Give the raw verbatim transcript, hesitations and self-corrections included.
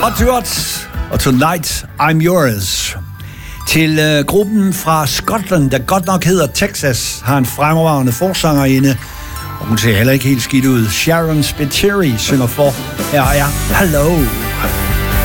Hot to Hot og Tonight I'm Yours. Til øh, gruppen fra Skotland, der godt nok hedder Texas, har en fremragende forsangerinde, og hun ser heller ikke helt skidt ud. Sharon Spiteri synger for. Her er Hello.